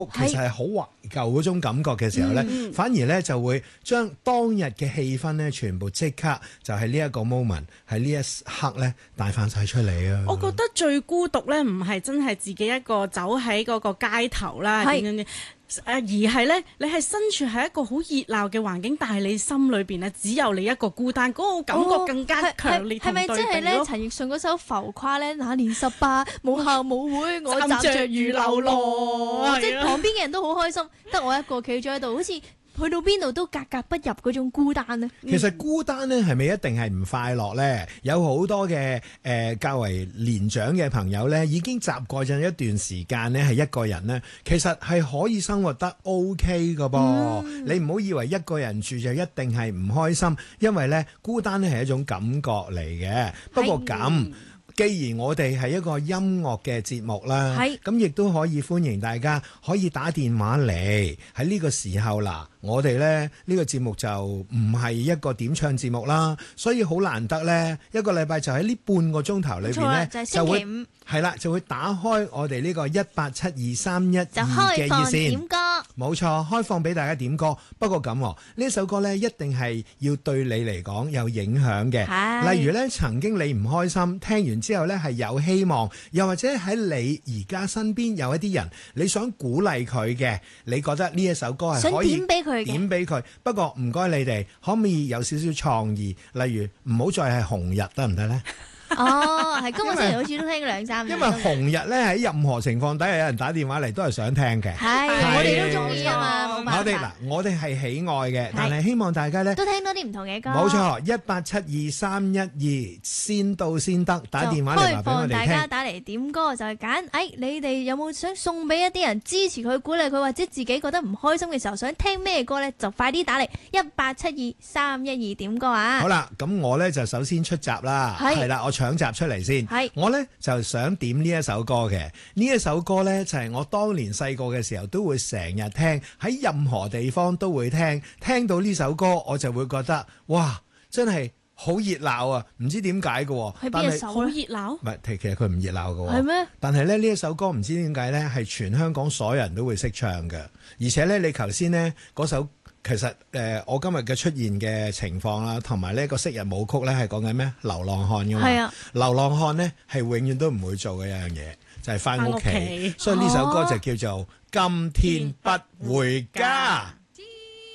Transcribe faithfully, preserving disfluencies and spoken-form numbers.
其實係好懷舊嗰種感覺嘅時候咧，嗯、反而咧就會將當日嘅氣氛咧，全部即刻就係呢一個 moment 喺呢一刻咧帶翻晒出嚟啊！ 我覺得最孤獨咧，唔係真係自己一個走喺嗰個街頭啦，點點點。誒而係咧，你係身處喺一個好熱鬧嘅環境，但係你心裏邊咧只有你一個孤單，嗰、那個感覺更加強烈同對比咯。 係咪即係咧？陳奕迅嗰首《浮誇》咧，那年十八，母校舞會，我站着如嘍囉，即係旁邊嘅人都好開心，得我一個企咗喺度，好似去到邊度都格格不入嗰種孤單呢。 其實孤單呢係咪一定係唔快樂呢？有好多嘅誒、呃、較為年長嘅朋友呢，已經習慣咗一段時間呢係一個人呢，其實係可以生活得 OK 噶噃。嗯、你唔好以為一個人住就一定係唔開心，因為呢孤單呢係一種感覺嚟嘅。不過咁。既然我哋係一個音樂嘅節目啦，咁亦都可以歡迎大家可以打電話嚟。喺呢個時候啦，我哋咧呢、呢個節目就唔係一個點唱節目啦，所以好難得咧一個禮拜就喺呢半個鐘頭裏邊咧就，就會係啦就會打開我哋呢個一八七二三一二嘅熱線點歌，冇錯，開放俾大家點歌。不過咁呢首歌咧一定係要對你嚟講有影響嘅，例如咧曾經你唔開心，聽完之後呢係有希望，又或者喺你而家身邊有一啲人，你想鼓勵佢嘅，你覺得呢一首歌係可以點俾佢點俾佢。不過唔該你哋，可唔可以有少少創意？例如唔好再係紅日得唔得呢？ 哦，係今個星期好似都聽兩三年。 因為紅日咧喺任何情況底下有人打電話嚟都係想聽嘅。 係，我哋都中意啊嘛。 我哋嗱，我哋係喜愛嘅，但係希望大家咧都聽多啲唔同嘅歌。 冇錯，一八七二三一二先到先得，打電話嚟話俾我哋聽。開放大家打嚟點歌就係揀，誒，你哋有冇想送俾一啲人支持佢、鼓勵佢，或者自己覺得唔開心嘅時候想聽咩歌咧，就快啲打嚟一八七二三一二點歌啊！ 好啦，咁我咧就首先出閘啦，係啦，我。搶集出嚟先， 係我呢就想點呢一首歌嘅。呢一首歌呢，就係、是、我當年細個嘅時候都會成日聽，喺任何地方都會聽。聽到呢首歌我就會覺得哇，真係好熱鬧啊！唔知點解嘅， 係邊一首好熱鬧？ 唔係，其實佢唔熱鬧嘅， 係咩？ 但係咧呢一首歌唔知點解呢，係全香港所有人都會識唱嘅，而且呢，你頭先呢嗰首。其實誒、呃，我今日嘅出現嘅情況啦，同埋呢個昔日舞曲咧，係講緊咩？流浪漢㗎嘛。係啊，流浪漢呢係永遠都唔會做嘅一樣嘢，就係返屋企。所以呢首歌就叫做《今天不回家》。